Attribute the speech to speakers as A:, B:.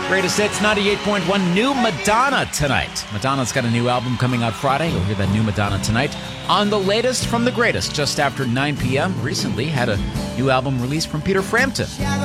A: Greatest Hits 98.1, new Madonna tonight. Madonna's got a new album coming out Friday. You'll hear that new Madonna tonight on the latest from the greatest, just after 9 p.m. Recently had a new album released from Peter Frampton.